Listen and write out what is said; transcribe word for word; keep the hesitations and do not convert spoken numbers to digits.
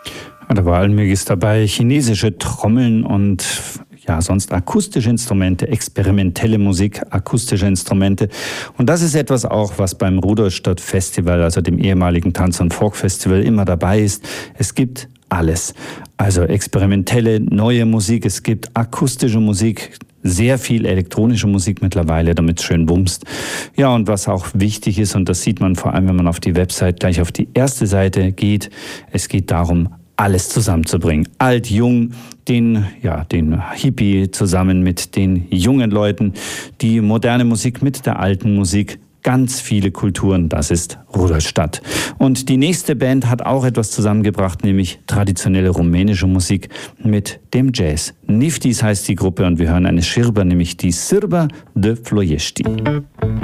Da war allmählich dabei, chinesische Trommeln und ja, sonst akustische Instrumente, experimentelle Musik, akustische Instrumente. Und das ist etwas auch, was beim Rudolstadt Festival, also dem ehemaligen Tanz- und Folk-Festival, immer dabei ist. Es gibt alles. Also experimentelle, neue Musik, es gibt akustische Musik, sehr viel elektronische Musik mittlerweile, damit es schön bumst. Ja, und was auch wichtig ist, und das sieht man vor allem, wenn man auf die Website gleich auf die erste Seite geht, es geht darum, alles zusammenzubringen. Alt, jung, den, ja, den Hippie zusammen mit den jungen Leuten, die moderne Musik mit der alten Musik, ganz viele Kulturen, das ist Rudolstadt. Und die nächste Band hat auch etwas zusammengebracht, nämlich traditionelle rumänische Musik mit dem Jazz. Niftis heißt die Gruppe und wir hören eine Schirba, nämlich die Sârba de Ploiești.